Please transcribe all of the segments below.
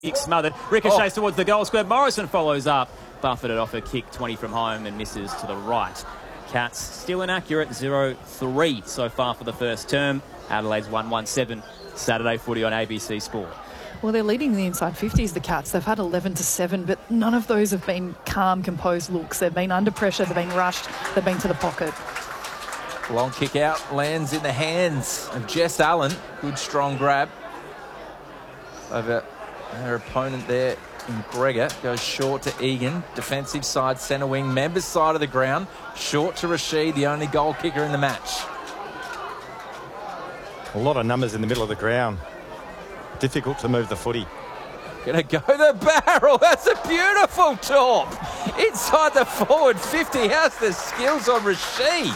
Smothered. Ricochets towards the goal square. Morrison follows up. Buffeted off a kick 20 from home and misses to the right. Cats still inaccurate. 0-3 so far for the first term. Adelaide's 1-1-7. Saturday footy on ABC Sport. Well, they're leading the inside 50s, the Cats. They've had 11-7, but none of those have been calm, composed looks. They've been under pressure. They've been rushed. They've been to the pocket. Long kick out lands in the hands of Jess Allen. Good strong grab over her opponent there in Gregor. Goes short to Egan. Defensive side, centre wing, members side of the ground. Short to Rashid, the only goal kicker in the match. A lot of numbers in the middle of the ground. Difficult to move the footy. Gonna go the barrel. That's a beautiful top. Inside the forward 50. How's the skills on Rashid?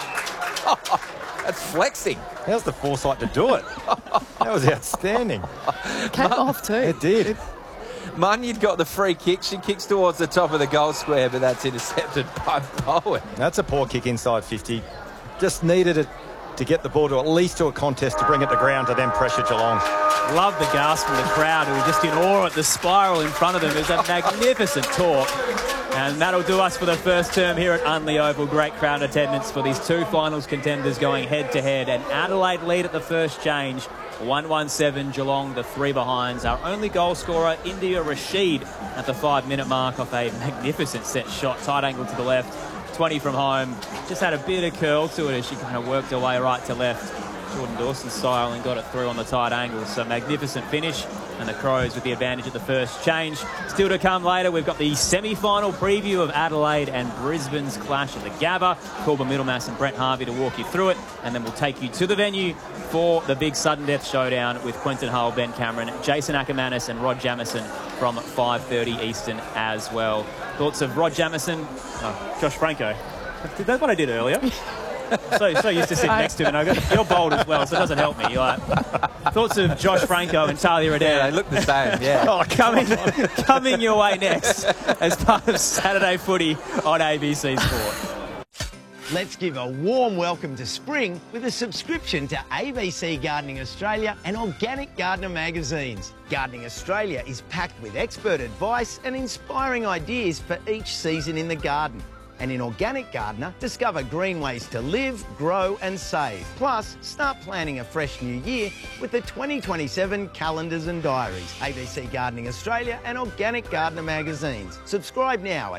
Oh, that's flexing. How's the foresight to do it? That was outstanding. Came off too. It did. Munyard got the free kick. She kicks towards the top of the goal square, but that's intercepted by Bowen. That's a poor kick inside 50. Just needed it to get the ball to at least to a contest to bring it to ground to then pressure Geelong. Love the gasp from the crowd who were just in awe at the spiral in front of them. It was a magnificent talk. And that'll do us for the first term here at Unley Oval. Great crowd attendance for these two finals contenders going head-to-head. And Adelaide lead at the first change. 1-1-7, Geelong, the three behinds. Our only goal scorer, India Rashid, at the 5-minute mark off a magnificent set shot. Tight angle to the left, 20 from home. Just had a bit of curl to it as she kind of worked her way right to left. Jordan Dawson style and got it through on the tight angle. So magnificent finish. And the Crows with the advantage at the first change. Still to come later, we've got the semi-final preview of Adelaide and Brisbane's clash at the Gabba. Corbin Middlemass and Brent Harvey to walk you through it. And then we'll take you to the venue for the big sudden death showdown with Quentin Hull, Ben Cameron, Jason Ackermanis and Rod Jamieson from 5:30 Eastern as well. Thoughts of Rod Jamieson? Oh, Josh Franco. That's what I did earlier. so used to sit next to him, and you're bold as well, so it doesn't help me. You're like, thoughts of Josh Franco and Talia Radan? Yeah, they look the same, yeah. coming your way next as part of Saturday Footy on ABC Sport. Let's give a warm welcome to spring with a subscription to ABC Gardening Australia and Organic Gardener magazines. Gardening Australia is packed with expert advice and inspiring ideas for each season in the garden. And in Organic Gardener, discover green ways to live, grow and save. Plus, start planning a fresh new year with the 2027 calendars and diaries. ABC Gardening Australia and Organic Gardener magazines. Subscribe now at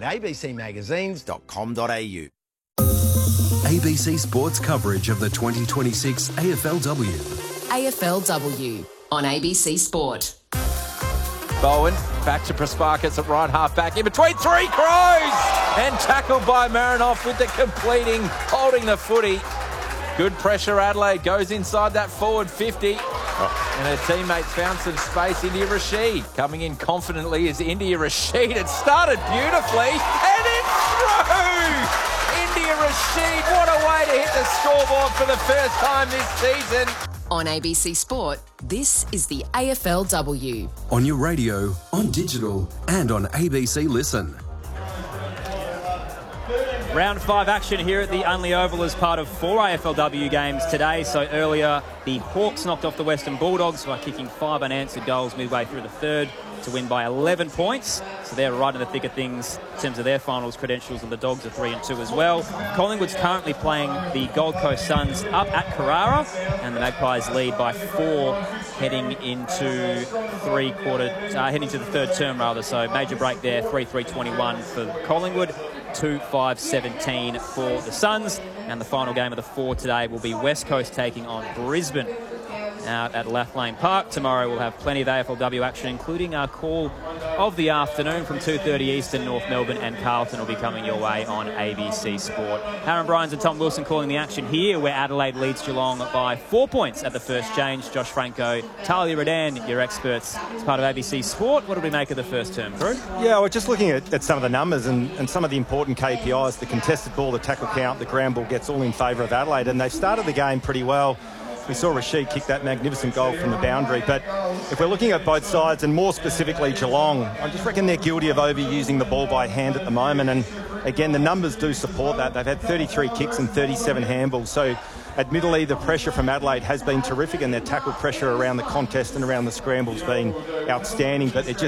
abcmagazines.com.au. ABC Sports coverage of the 2026 AFLW. AFLW on ABC Sport. Bowen back to Prasparkas at right half back in between three Crows and tackled by Marinoff with the completing, holding the footy. Good pressure. Adelaide goes inside that forward 50 and her teammates found some space. India Rashid coming in confidently is India Rashid. It started beautifully and it's through. India Rashid, what a way to hit the scoreboard for the first time this season. On ABC Sport, this is the AFLW. On your radio, on digital, and on ABC Listen. Round 5 action here at the Unley Oval as part of 4 AFLW games today. So earlier, the Hawks knocked off the Western Bulldogs by kicking 5 unanswered goals midway through the third to win by 11 points. So they're right in the thick of things in terms of their finals credentials, and the Dogs are 3-2 as well. Collingwood's currently playing the Gold Coast Suns up at Carrara, and the Magpies lead by 4 heading into heading to the third term rather. So major break there, 3-3-21 for Collingwood. 2-5-17 for the Suns. And the final game of the 4 today will be West Coast taking on Brisbane out at Lathlane Park. Tomorrow we'll have plenty of AFLW action, including our call of the afternoon from 2:30 Eastern. North Melbourne and Carlton will be coming your way on ABC Sport. Aaron Bryans and Tom Wilson calling the action here, where Adelaide leads Geelong by 4 points at the first change. Josh Franco, Talia Radan, your experts as part of ABC Sport. What do we make of the first term, Drew? Yeah, we're just looking at some of the numbers and some of the important KPIs. The contested ball, the tackle count, the ground ball gets all in favour of Adelaide, and they've started the game pretty well. We saw Rashid kick that magnificent goal from the boundary. But if we're looking at both sides, and more specifically Geelong, I just reckon they're guilty of overusing the ball by hand at the moment. And again, the numbers do support that. They've had 33 kicks and 37 handballs. So admittedly, the pressure from Adelaide has been terrific, and their tackle pressure around the contest and around the scrambles been outstanding, but it just